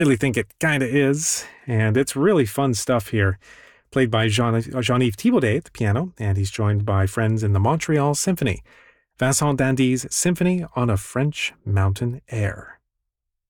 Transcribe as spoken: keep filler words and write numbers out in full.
really think it kind of is, and it's really fun stuff here. Played by Jean- Jean-Yves Thibaudet at the piano, and he's joined by friends in the Montreal Symphony. Vincent Dandy's Symphony on a French Mountain Air.